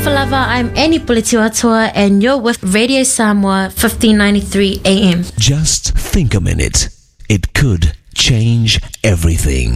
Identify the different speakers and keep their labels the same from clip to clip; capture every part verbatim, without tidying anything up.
Speaker 1: Falava, I'm Annie Pulitiwatua, and you're with Radio Samoa fifteen ninety-three A M.
Speaker 2: Just think a minute. It could change everything.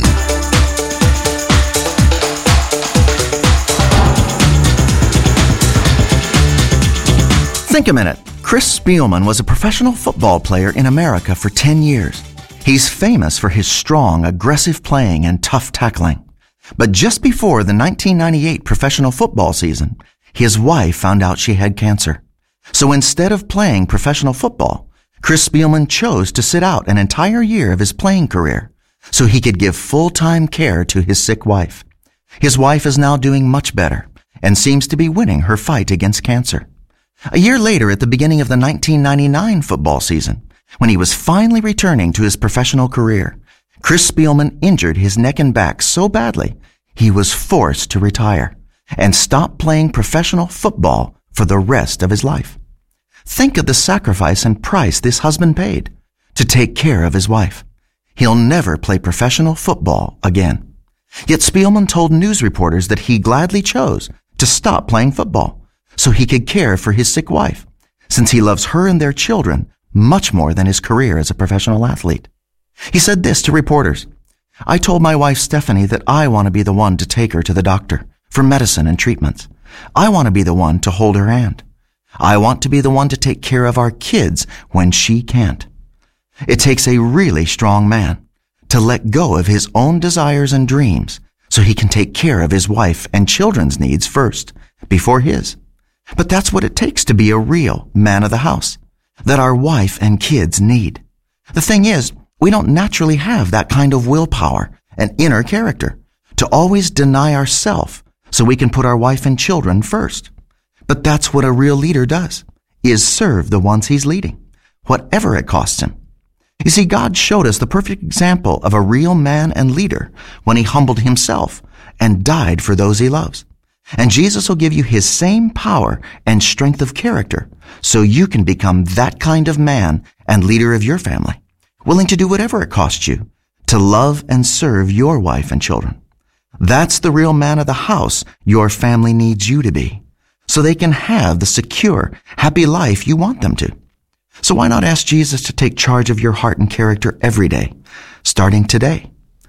Speaker 3: Think a minute. Chris Spielman was a professional football player in America for ten years. He's famous for his strong, aggressive playing and tough tackling. But just before the nineteen ninety-eight professional football season, his wife found out she had cancer. So instead of playing professional football, Chris Spielman chose to sit out an entire year of his playing career so he could give full-time care to his sick wife. His wife is now doing much better and seems to be winning her fight against cancer. A year later, at the beginning of the nineteen ninety-nine football season, when he was finally returning to his professional career, Chris Spielman injured his neck and back so badly he was forced to retire and stop playing professional football for the rest of his life. Think of the sacrifice and price this husband paid to take care of his wife. He'll never play professional football again. Yet Spielman told news reporters that he gladly chose to stop playing football so he could care for his sick wife, since he loves her and their children much more than his career as a professional athlete. He said this to reporters: "I told my wife Stephanie that I want to be the one to take her to the doctor for medicine and treatments. I want to be the one to hold her hand. I want to be the one to take care of our kids when she can't." It takes a really strong man to let go of his own desires and dreams so he can take care of his wife and children's needs first, before his. But that's what it takes to be a real man of the house, that our wife and kids need. The thing is, we don't naturally have that kind of willpower and inner character to always deny ourselves so we can put our wife and children first. But that's what a real leader does, is serve the ones he's leading, whatever it costs him. You see, God showed us the perfect example of a real man and leader when he humbled himself and died for those he loves. And Jesus will give you his same power and strength of character so you can become that kind of man and leader of your family, willing to do whatever it costs you to love and serve your wife and children. That's the real man of the house your family needs you to be, so they can have the secure, happy life you want them to. So why not ask Jesus to take charge of your heart and character every day, starting today?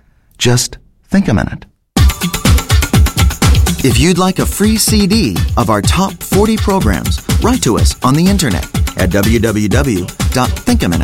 Speaker 3: Just think a minute. If you'd like a free C D of our top forty programs, write to us on the internet at w w w dot think a minute